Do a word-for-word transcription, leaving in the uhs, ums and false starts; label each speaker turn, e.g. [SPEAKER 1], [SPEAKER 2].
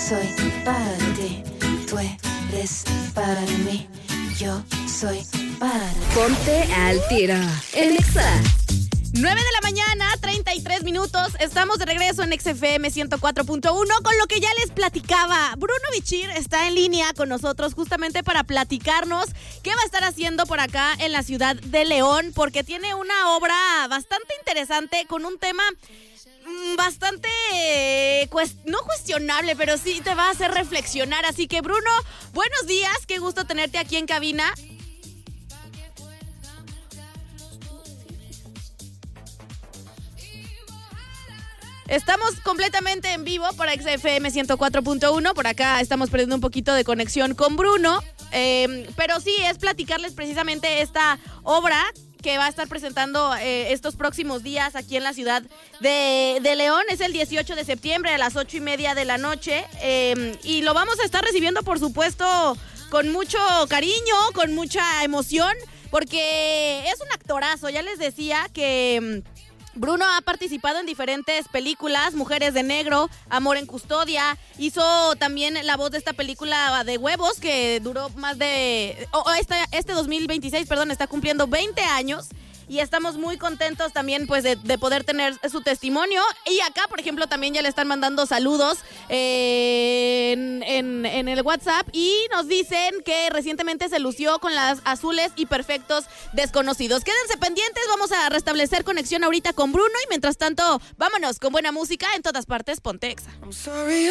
[SPEAKER 1] soy para ti, tú eres para mí, yo soy para ti.
[SPEAKER 2] Ponte al tiro en Exa.
[SPEAKER 3] nueve de la mañana, treinta y tres minutos. Estamos de regreso en X F M ciento cuatro punto uno con lo que ya les platicaba. Bruno Bichir está en línea con nosotros justamente para platicarnos qué va a estar haciendo por acá en la ciudad de León, porque tiene una obra bastante interesante con un tema bastante, cuest- no cuestionable, pero sí te va a hacer reflexionar. Así que, Bruno, buenos días, qué gusto tenerte aquí en cabina. Estamos completamente en vivo para X F M ciento cuatro punto uno. Por acá estamos perdiendo un poquito de conexión con Bruno. Eh, pero sí, es platicarles precisamente esta obra que va a estar presentando eh, estos próximos días aquí en la ciudad de, de León. Es el dieciocho de septiembre a las ocho y media de la noche. Eh, y lo vamos a estar recibiendo, por supuesto, con mucho cariño, con mucha emoción, porque es un actorazo. Ya les decía que Bruno ha participado en diferentes películas, Mujeres de Negro, Amor en Custodia, hizo también la voz de esta película de Huevos, que duró más de... Oh, este, este dos mil veintiséis, perdón, está cumpliendo veinte años. Y estamos muy contentos también, pues, de, de poder tener su testimonio. Y acá, por ejemplo, también ya le están mandando saludos eh, en, en, en el WhatsApp. Y nos dicen que recientemente se lució con las Azules y Perfectos Desconocidos. Quédense pendientes, vamos a restablecer conexión ahorita con Bruno. Y mientras tanto, vámonos con buena música en todas partes. Ponte Exa.